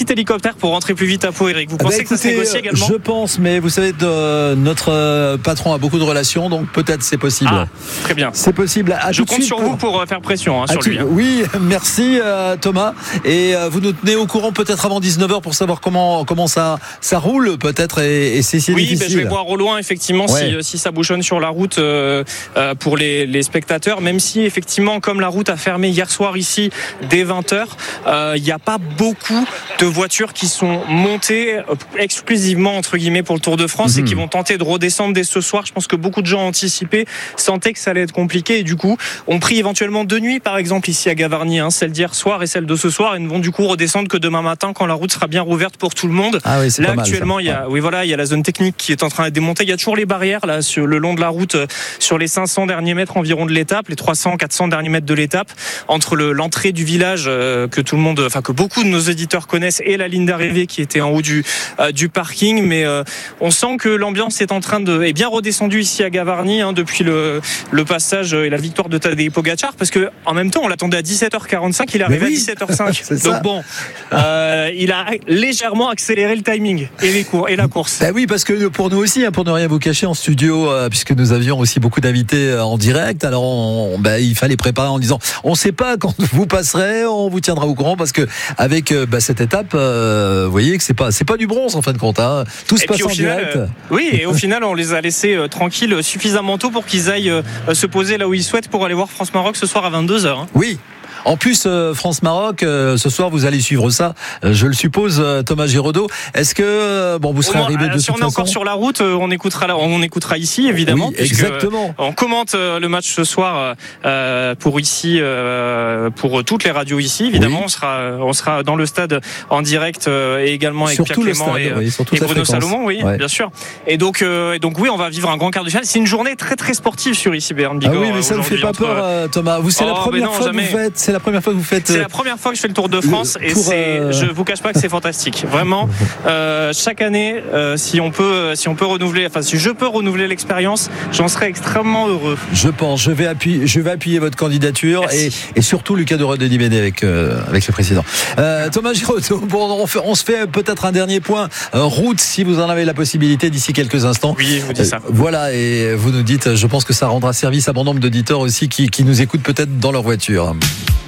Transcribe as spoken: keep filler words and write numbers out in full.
petit hélicoptère pour rentrer plus vite à Pau, Eric. Vous pensez bah, écoutez, que ça se négocie également ? Je pense, mais vous savez, de, notre patron a beaucoup de relations, donc peut-être c'est possible. Ah, très bien. C'est possible. À je compte sur pour... vous pour faire pression hein, sur tu... lui. Hein. Oui, merci euh, Thomas. Et euh, vous nous tenez au courant peut-être avant dix-neuf heures pour savoir comment, comment ça, ça roule peut-être et, et c'est si oui, difficile. Oui, ben, je vais voir au loin effectivement ouais. si, si ça bouchonne sur la route euh, euh, pour les, les spectateurs, même si effectivement comme la route a fermé hier soir ici dès vingt heures, il euh, n'y a pas beaucoup de voitures qui sont montées exclusivement entre guillemets pour le Tour de France mmh. et qui vont tenter de redescendre dès ce soir. Je pense que beaucoup de gens ont anticipé, sentaient que ça allait être compliqué et du coup ont pris éventuellement deux nuits par exemple ici à Gavarnie, hein, celle d'hier soir et celle de ce soir, et ne vont du coup redescendre que demain matin quand la route sera bien rouverte pour tout le monde. Ah oui, là mal, actuellement il y a, oui voilà, il y a la zone technique qui est en train d'être démontée. Il y a toujours les barrières là sur le long de la route, sur les cinq cents derniers mètres environ de l'étape, les trois cents, quatre cents derniers mètres de l'étape, entre le, l'entrée du village euh, que tout le monde, enfin que beaucoup de nos éditeurs connaissent et la ligne d'arrivée qui était en haut du euh, du parking. Mais euh, on sent que l'ambiance est en train de est bien redescendue ici à Gavarnie hein, depuis le le passage et la victoire de Tadej Pogačar, parce que en même temps on l'attendait à dix-sept heures quarante-cinq, il est arrivé oui. à dix-sept heures cinq. Donc bon, euh, il a légèrement accéléré le timing et les cours et la course. Ben oui, parce que pour nous aussi, hein, pour ne rien vous cacher en studio, euh, puisque nous avions aussi beaucoup d'invités euh, en direct. Alors on, ben, il fallait préparer en disant, on ne sait pas quand vous passerez, on vous tiendra au courant, parce que avec euh, ben, cette étape, euh, vous voyez que c'est pas c'est pas du bronze en fin de compte. Hein. Tout se et passe en final, direct. Euh, oui, et au final, on les a laissés euh, tranquilles suffisamment tôt pour qu'ils aillent euh, se poser là où ils souhaitent pour aller voir France-Maroc ce soir à vingt-deux heures. Hein. Oui. En plus, euh, France-Maroc, euh, ce soir, vous allez suivre ça, euh, je le suppose, euh, Thomas Giraudot. Est-ce que, euh, bon, vous serez moins, arrivé de si toute façon. Si on est encore sur la route, euh, on écoutera, là, on écoutera ici, évidemment. Oui, exactement. Euh, on commente euh, le match ce soir euh, pour ici, euh, pour toutes les radios ici, évidemment. Oui. On sera, on sera dans le stade en direct euh, et également avec surtout Pierre Clément stade, et, oui, et Bruno Salomon, oui, ouais. bien sûr. Et donc, euh, et donc, oui, on va vivre un grand quart de finale. C'est une journée très, très sportive sur ici, Bern Bigorre. Ah oui, mais ça ne fait pas peur, euh, Thomas. Vous, c'est oh, la première non, fois jamais. que vous faites. C'est la première fois que vous faites. C'est la première fois que je fais le Tour de France et c'est, euh... je vous cache pas que c'est fantastique. Vraiment, euh, chaque année, euh, si on peut, si on peut renouveler, enfin si je peux renouveler l'expérience, j'en serais extrêmement heureux. Je pense, je vais appuyer, je vais appuyer votre candidature et, et surtout Lucas de Rodedibéné avec euh, avec le président. Euh, Thomas Giraudot, bon, on, fait, on se fait peut-être un dernier point euh, route si vous en avez la possibilité d'ici quelques instants. Oui, je vous dis ça. Euh, voilà, et vous nous dites, je pense que ça rendra service à bon nombre d'auditeurs aussi qui, qui nous écoutent peut-être dans leur voiture.